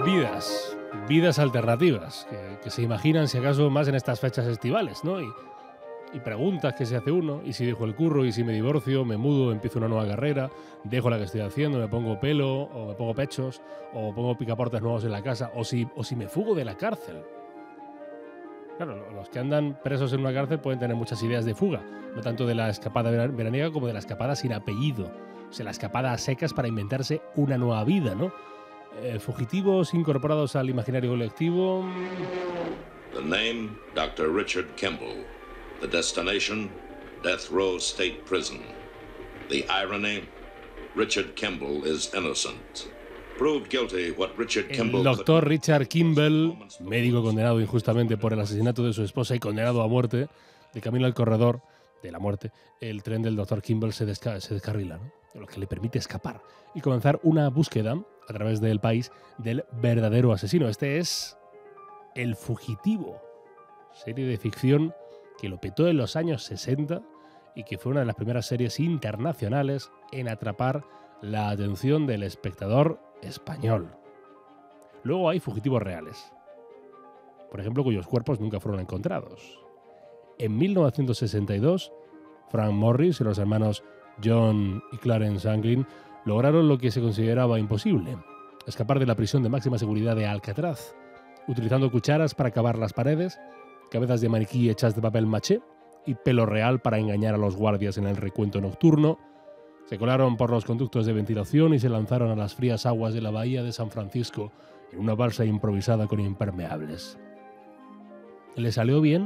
Vidas alternativas, que se imaginan si acaso más en estas fechas estivales, ¿no? Y preguntas que se hace uno, y si dejo el curro, y si me divorcio, me mudo, empiezo una nueva carrera, dejo la que estoy haciendo, me pongo pelo, o me pongo pechos, o pongo picaportes nuevos en la casa, o si me fugo de la cárcel. Claro, los que andan presos en una cárcel pueden tener muchas ideas de fuga, no tanto de la escapada veraniega como de la escapada sin apellido, o sea, la escapada a secas para inventarse una nueva vida, ¿no? Fugitivos incorporados al imaginario colectivo. The name, Dr. Richard Kimball. The destination, Death Row State Prison. The irony, Richard Kimball is innocent. Proved guilty what Richard Kimball. El doctor Richard Kimball, médico condenado injustamente por el asesinato de su esposa y condenado a muerte, de camino al corredor de la muerte, el tren del doctor Kimball se descarrila, ¿no? Lo que le permite escapar y comenzar una búsqueda a través del país del verdadero asesino. Este es El Fugitivo, serie de ficción que lo petó en los años 60 y que fue una de las primeras series internacionales en atrapar la atención del espectador español. Luego hay fugitivos reales, por ejemplo, cuyos cuerpos nunca fueron encontrados. En 1962, Frank Morris y los hermanos John y Clarence Anglin lograron lo que se consideraba imposible: escapar de la prisión de máxima seguridad de Alcatraz, utilizando cucharas para cavar las paredes, cabezas de maniquí hechas de papel maché y pelo real para engañar a los guardias en el recuento nocturno. Se colaron por los conductos de ventilación y se lanzaron a las frías aguas de la bahía de San Francisco en una balsa improvisada con impermeables. ¿Le salió bien?